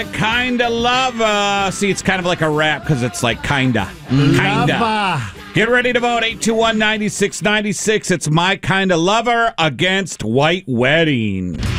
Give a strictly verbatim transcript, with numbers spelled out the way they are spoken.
Kinda Lover. See, it's kind of like a rap because it's like kinda. Kinda. Lava. Get ready to vote. eight two one, nine six nine six. It's My Kinda Lover against White Wedding.